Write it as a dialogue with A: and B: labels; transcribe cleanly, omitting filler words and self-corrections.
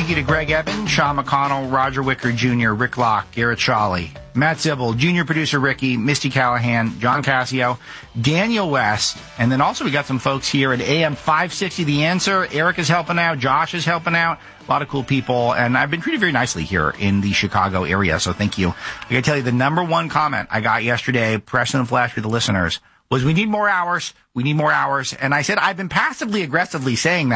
A: Thank you to Greg Eben, Sean McConnell, Roger Wicker Jr., Rick Locke, Garrett Shawley, Matt Zibble, Junior Producer Ricky, Misty Callahan, John Cassio, Daniel West, and then also we got some folks here at AM 560 The Answer. Eric is helping out. Josh is helping out. A lot of cool people, and I've been treated very nicely here in the Chicago area, so thank you. I gotta tell you, the number one comment I got yesterday, Preston and Flash for the listeners, was we need more hours. We need more hours. And I said I've been passively aggressively saying that